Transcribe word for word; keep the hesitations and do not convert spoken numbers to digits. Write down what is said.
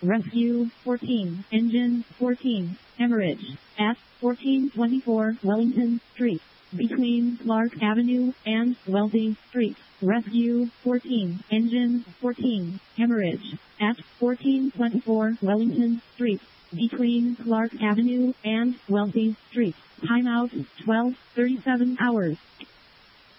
Rescue fourteen, Engine fourteen, hemorrhage at fourteen twenty-four Wellington Street, between Clark Avenue and Wellesley Street. Rescue fourteen, Engine fourteen, hemorrhage at fourteen twenty-four Wellington Street, between Clark Avenue and Wellesley Street. Timeout twelve thirty-seven hours.